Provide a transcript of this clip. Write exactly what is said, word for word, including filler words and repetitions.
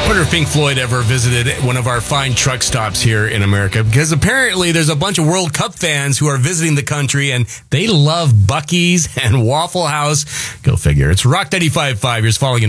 I wonder if Pink Floyd ever visited one of our fine truck stops here in America, because apparently there's a bunch of World Cup fans who are visiting the country, and they love Buc-ee's and Waffle House. Go figure. It's Rock ninety-five point five. Here's following